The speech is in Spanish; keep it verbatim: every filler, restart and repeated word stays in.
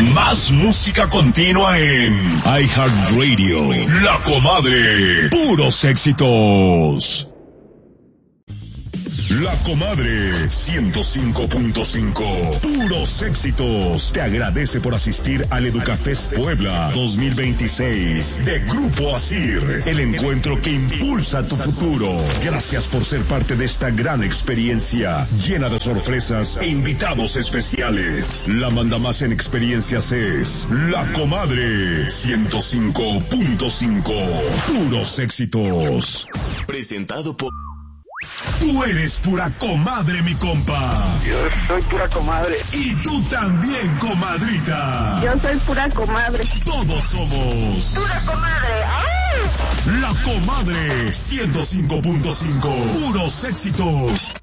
Más música continua en iHeartRadio. La Comadre. Puros éxitos. La Comadre ciento cinco punto cinco. Puros éxitos. Te agradece por asistir al Educafest Puebla dos mil veintiséis de Grupo Asir, el encuentro que impulsa tu futuro. Gracias por ser parte de esta gran experiencia llena de sorpresas e invitados especiales. La mandamás en experiencias es La Comadre ciento cinco punto cinco. Puros éxitos. Presentado por... Tú eres pura comadre, mi compa. Yo soy pura comadre. Y tú también, comadrita. Yo soy pura comadre. Todos somos Pura comadre. ¡Ay! La Comadre ciento cinco punto cinco. Puros éxitos.